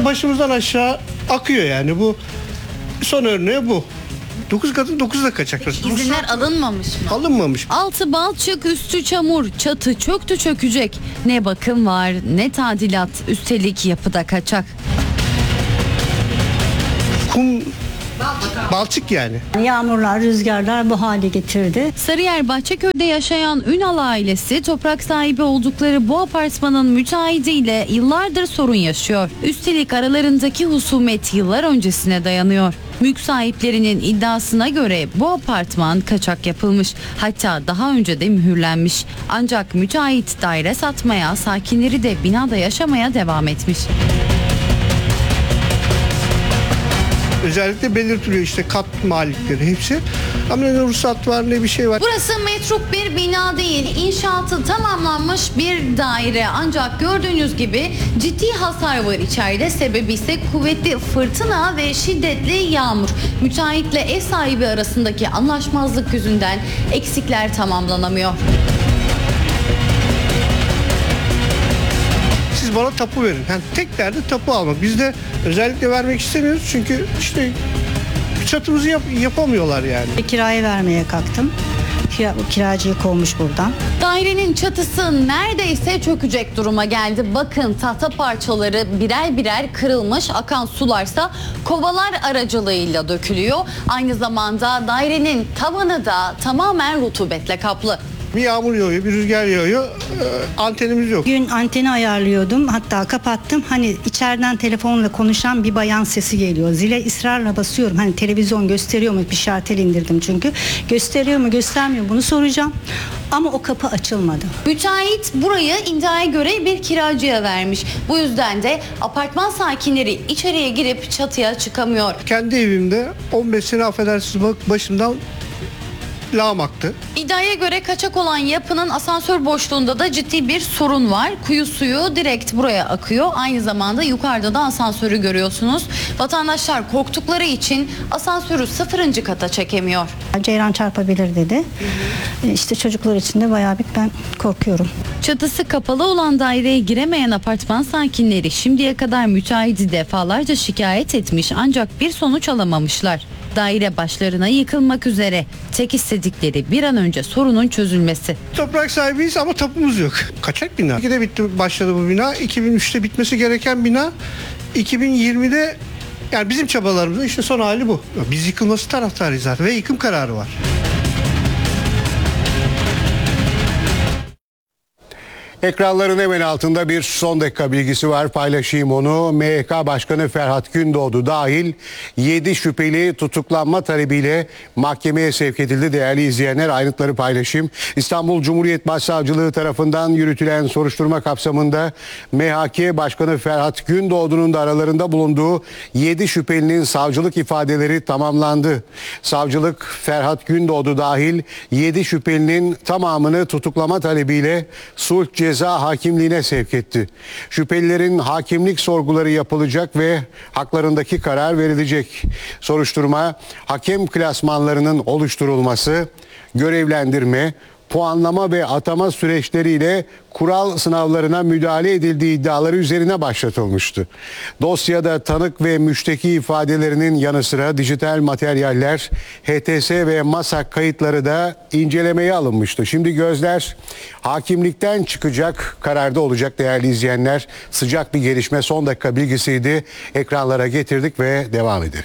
başımızdan aşağı akıyor yani. Bu son örneği bu. 9 kadın 9 da kaçak. İzinler alınmamış mı? Alınmamış. Altı balçık, üstü çamur, çatı çöktü çökecek. Ne bakım var, ne tadilat, üstelik yapıda kaçak. Kum, balçık yani. Yağmurlar, rüzgarlar bu hale getirdi. Sarıyer Bahçeköy'de yaşayan Ünal ailesi toprak sahibi oldukları bu apartmanın müteahhidiyle yıllardır sorun yaşıyor. Üstelik aralarındaki husumet yıllar öncesine dayanıyor. Mülk sahiplerinin iddiasına göre bu apartman kaçak yapılmış. Hatta daha önce de mühürlenmiş. Ancak müteahhit daire satmaya, sakinleri de binada yaşamaya devam etmiş. Özellikle belirtiliyor işte kat malikleri hepsi. Ama ne ruhsat var ne bir şey var. Burası metruk bir bina değil, inşaatı tamamlanmış bir daire. Ancak gördüğünüz gibi ciddi hasar var içeride. Sebebi ise kuvvetli fırtına ve şiddetli yağmur. Müteahhitle ev sahibi arasındaki anlaşmazlık yüzünden eksikler tamamlanamıyor. Siz bana tapu verin. Yani tek derdi tapu almak. Biz de özellikle vermek istemiyoruz çünkü işte çatımızı yapamıyorlar yani. Kiraya vermeye kalktım. Kiracıyı kovmuş buradan. Dairenin çatısı neredeyse çökecek duruma geldi. Bakın tahta parçaları birer birer kırılmış, akan sularsa kovalar aracılığıyla dökülüyor. Aynı zamanda dairenin tavanı da tamamen rutubetle kaplı. Bir yağmur yağıyor, bir rüzgar yağıyor. Antenimiz yok. Bugün anteni ayarlıyordum. Hatta kapattım. Hani içeriden telefonla konuşan bir bayan sesi geliyor. Zile ısrarla basıyorum. Hani televizyon gösteriyor mu? Bir şartel indirdim çünkü. Gösteriyor mu, göstermiyor mu? Bunu soracağım. Ama o kapı açılmadı. Müteahhit burayı iddiaya göre bir kiracıya vermiş. Bu yüzden de apartman sakinleri içeriye girip çatıya çıkamıyor. Kendi evimde 15 sene affedersiniz başımdan lağım aktı. İddiaya göre kaçak olan yapının asansör boşluğunda da ciddi bir sorun var. Kuyu suyu direkt buraya akıyor. Aynı zamanda yukarıda da asansörü görüyorsunuz. Vatandaşlar korktukları için asansörü 0. kata çekemiyor. Ceyran çarpabilir dedi. İşte çocuklar için de bayağı bir ben korkuyorum. Çatısı kapalı olan daireye giremeyen apartman sakinleri şimdiye kadar müteahhidi defalarca şikayet etmiş ancak bir sonuç alamamışlar. Daire başlarına yıkılmak üzere. Tek istedikleri bir an önce sorunun çözülmesi. Toprak sahibiyiz ama tapumuz yok. Kaçak bina. 2002'de bitti, başladı bu bina. 2003'te bitmesi gereken bina 2020'de yani bizim çabalarımızın işte son hali bu. Biz yıkılması taraftarıyız zaten ve yıkım kararı var. Ekranların hemen altında bir son dakika bilgisi var, paylaşayım onu. MYK Başkanı Ferhat Gündoğdu dahil 7 şüpheli tutuklanma talebiyle mahkemeye sevk edildi. Değerli izleyenler, ayrıntıları paylaşayım. İstanbul Cumhuriyet Başsavcılığı tarafından yürütülen soruşturma kapsamında MHK Başkanı Ferhat Gündoğdu'nun da aralarında bulunduğu 7 şüphelinin savcılık ifadeleri tamamlandı. Savcılık Ferhat Gündoğdu dahil 7 şüphelinin tamamını tutuklama talebiyle sulh ceza hakimliğine sevk etti. Şüphelilerin hakimlik sorguları yapılacak ve haklarındaki karar verilecek. Soruşturma, hakem klasmanlarının oluşturulması, görevlendirme, puanlama ve atama süreçleriyle kural sınavlarına müdahale edildiği iddiaları üzerine başlatılmıştı. Dosyada tanık ve müşteki ifadelerinin yanı sıra dijital materyaller, HTS ve MASAK kayıtları da incelemeye alınmıştı. Şimdi gözler hakimlikten çıkacak kararda olacak değerli izleyenler. Sıcak bir gelişme, son dakika bilgisiydi. Ekranlara getirdik ve devam edelim.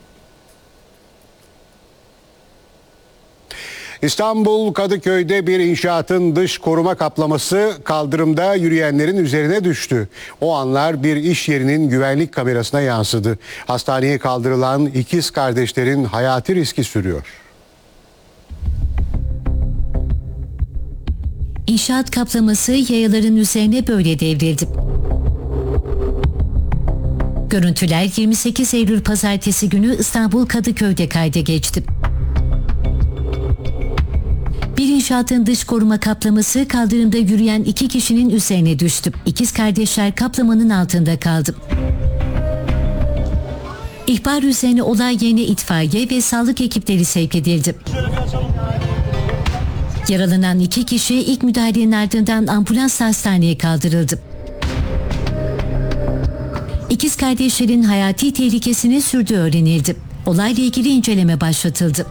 İstanbul Kadıköy'de bir inşaatın dış koruma kaplaması kaldırımda yürüyenlerin üzerine düştü. O anlar bir iş yerinin güvenlik kamerasına yansıdı. Hastaneye kaldırılan ikiz kardeşlerin hayati riski sürüyor. İnşaat kaplaması yayaların üzerine böyle devrildi. Görüntüler 28 Eylül Pazartesi günü İstanbul Kadıköy'de kayda geçti. Bir inşaatın dış koruma kaplaması kaldırımda yürüyen iki kişinin üzerine düştü. İkiz kardeşler kaplamanın altında kaldı. İhbar üzerine olay yerine itfaiye ve sağlık ekipleri sevk edildi. Yaralanan iki kişi ilk müdahalenin ardından ambulansla hastaneye kaldırıldı. İkiz kardeşlerin hayati tehlikesini sürdüğü öğrenildi. Olayla ilgili inceleme başlatıldı.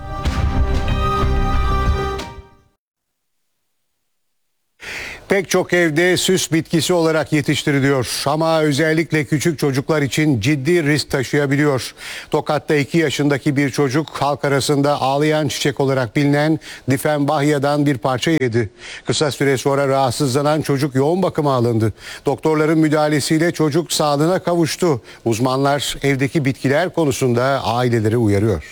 Pek çok evde süs bitkisi olarak yetiştiriliyor ama özellikle küçük çocuklar için ciddi risk taşıyabiliyor. Tokat'ta 2 yaşındaki bir çocuk halk arasında ağlayan çiçek olarak bilinen difenbahya'dan bir parça yedi. Kısa süre sonra rahatsızlanan çocuk yoğun bakıma alındı. Doktorların müdahalesiyle çocuk sağlığına kavuştu. Uzmanlar evdeki bitkiler konusunda aileleri uyarıyor.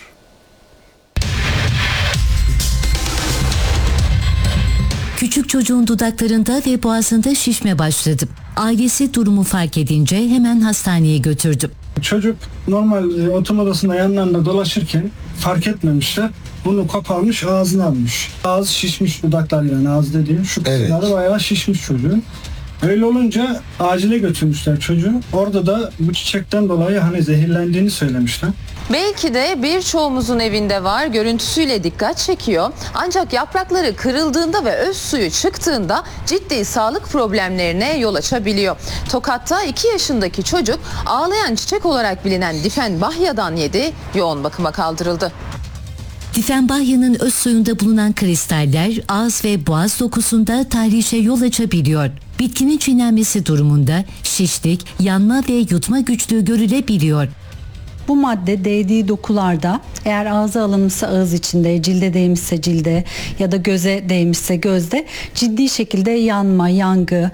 Küçük çocuğun dudaklarında ve boğazında şişme başladı. Ailesi durumu fark edince hemen hastaneye götürdü. Çocuk normal oturma odasında yanlarında dolaşırken fark etmemişler. Bunu koparmış, ağzına almış. Ağzı şişmiş, dudaklar yani ağız dediğim şu kısımları bayağı şişmiş çocuğun. Öyle olunca acile götürmüşler çocuğu. Orada da bu çiçekten dolayı zehirlendiğini söylemişler. Belki de birçoğumuzun evinde var, görüntüsüyle dikkat çekiyor. Ancak yaprakları kırıldığında ve öz suyu çıktığında ciddi sağlık problemlerine yol açabiliyor. Tokat'ta 2 yaşındaki çocuk ağlayan çiçek olarak bilinen difenbahya'dan yedi, yoğun bakıma kaldırıldı. Difenbahya'nın öz suyunda bulunan kristaller ağız ve boğaz dokusunda tahrişe yol açabiliyor. Bitkinin çiğnenmesi durumunda şişlik, yanma ve yutma güçlüğü görülebiliyor. Bu madde değdiği dokularda eğer ağza alınmışsa ağız içinde, cilde değmişse cilde ya da göze değmişse gözde ciddi şekilde yanma, yangı,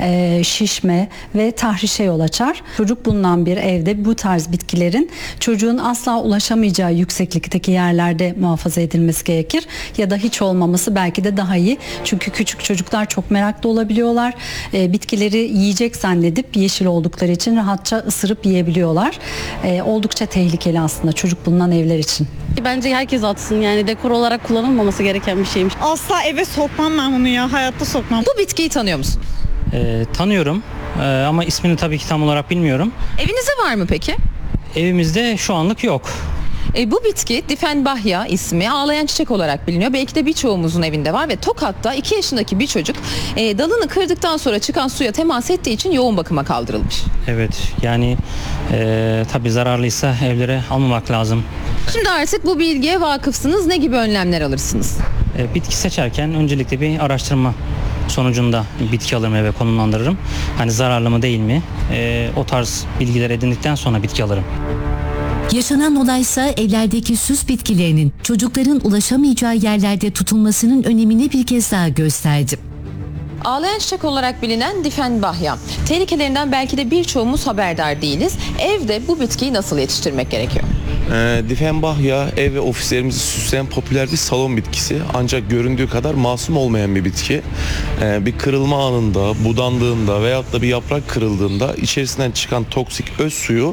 şişme ve tahrişe yol açar. Çocuk bulunan bir evde bu tarz bitkilerin çocuğun asla ulaşamayacağı yükseklikteki yerlerde muhafaza edilmesi gerekir. Ya da hiç olmaması belki de daha iyi. Çünkü küçük çocuklar çok meraklı olabiliyorlar. Bitkileri yiyecek zannedip yeşil oldukları için rahatça ısırıp yiyebiliyorlar. Oldukça tehlikeli aslında çocuk bulunan evler için. Bence herkes atsın, yani dekor olarak kullanılmaması gereken bir şeymiş. Asla eve sokmam ben bunu ya, hayatta sokmam. Bu bitkiyi tanıyor musun? Tanıyorum ama ismini tabii ki tam olarak bilmiyorum. Evinizde var mı peki? Evimizde şu anlık yok. Bu bitki difenbahya ismi, ağlayan çiçek olarak biliniyor. Belki de birçoğumuzun evinde var ve Tokat'ta 2 yaşındaki bir çocuk dalını kırdıktan sonra çıkan suya temas ettiği için yoğun bakıma kaldırılmış. Evet, yani tabii zararlıysa evlere almamak lazım. Şimdi artık bu bilgiye vakıfsınız. Ne gibi önlemler alırsınız? Bitki seçerken öncelikle bir araştırma sonucunda bitki alırım, eve konumlandırırım. Hani zararlı mı değil mi? O tarz bilgiler edindikten sonra bitki alırım. Yaşanan olaysa evlerdeki süs bitkilerinin çocukların ulaşamayacağı yerlerde tutulmasının önemini bir kez daha gösterdi. Ağlayan çiçek olarak bilinen difenbahya. Tehlikelerinden belki de birçoğumuz haberdar değiliz. Evde bu bitkiyi nasıl yetiştirmek gerekiyor? Difenbahya ev ve ofislerimizi süsleyen popüler bir salon bitkisi. Ancak göründüğü kadar masum olmayan bir bitki. Bir kırılma anında, budandığında veyahut da bir yaprak kırıldığında içerisinden çıkan toksik öz suyu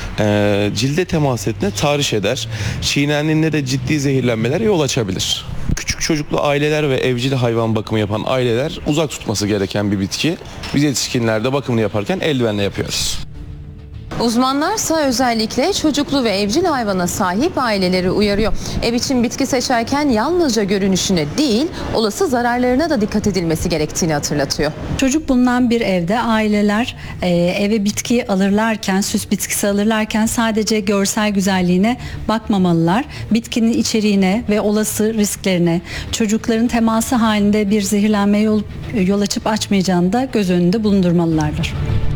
cilde temas ettiğinde tahriş eder. Çiğnendiğinde de ciddi zehirlenmelere yol açabilir. Küçük çocuklu aileler ve evcil hayvan bakımı yapan aileler uzak tutması gereken bir bitki. Biz yetişkinler de bakımını yaparken eldivenle yapıyoruz. Uzmanlarsa özellikle çocuklu ve evcil hayvana sahip aileleri uyarıyor. Ev için bitki seçerken yalnızca görünüşüne değil, olası zararlarına da dikkat edilmesi gerektiğini hatırlatıyor. Çocuk bulunan bir evde aileler eve bitki alırlarken, süs bitkisi alırlarken sadece görsel güzelliğine bakmamalılar. Bitkinin içeriğine ve olası risklerine, çocukların teması halinde bir zehirlenmeye yol açıp açmayacağını da göz önünde bulundurmalılardır.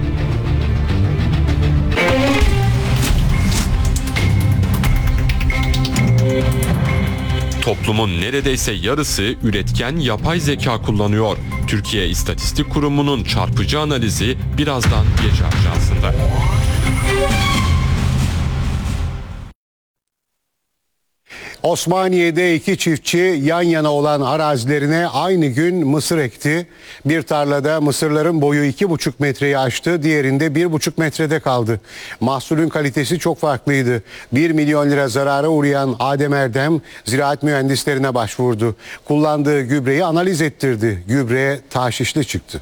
Toplumun neredeyse yarısı üretken yapay zeka kullanıyor. Türkiye İstatistik Kurumu'nun çarpıcı analizi birazdan Gece Ajansı'nda. Osmaniye'de 2 çiftçi yan yana olan arazilerine aynı gün mısır ekti. Bir tarlada mısırların boyu 2,5 metreyi aştı, diğerinde 1,5 metrede kaldı. Mahsulün kalitesi çok farklıydı. 1 milyon lira zarara uğrayan Adem Erdem ziraat mühendislerine başvurdu. Kullandığı gübreyi analiz ettirdi. Gübre taşişli çıktı.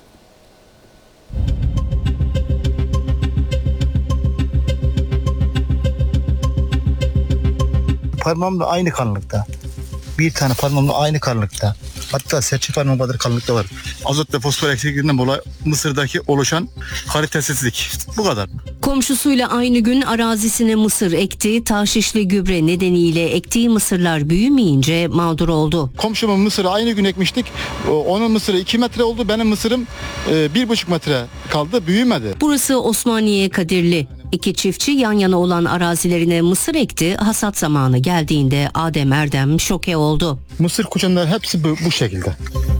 Parmağımla aynı kalınlıkta. Bir tane parmağımla aynı kalınlıkta. Hatta serçe parmağım kadar kalınlıkta var. Azot ve fosfor eksikliğinden dolayı mısırdaki oluşan kalitesizlik. Bu kadar. Komşusuyla aynı gün arazisine mısır ekti. Taşişli gübre nedeniyle ektiği mısırlar büyümeyince mağdur oldu. Komşumun mısırı aynı gün ekmiştik. Onun mısırı 2 metre oldu. Benim mısırım 1,5 metre kaldı. Büyümedi. Burası Osmaniye Kadirli. İki çiftçi yan yana olan arazilerine mısır ekti. Hasat zamanı geldiğinde Adem Erdem şoke oldu. Mısır koçanlar hepsi bu şekilde.